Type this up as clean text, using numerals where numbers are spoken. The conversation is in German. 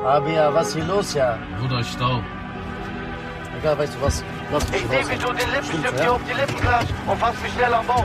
Aber ja, was ist hier los, ja? Bruder, Stau. Egal, weißt du was? Lass mich Ich sehe, wie du den Lippenstift hier auf die Lippen klatscht und fass mich schnell am Bauch.